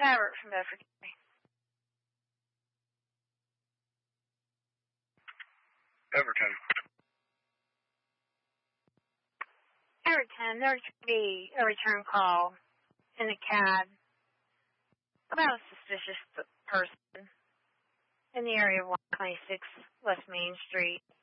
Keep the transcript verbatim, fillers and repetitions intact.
Tabert from Bedford County. Everton. Everton, there should be a return call in a cab about a suspicious person in the area of one twenty-six West Main Street.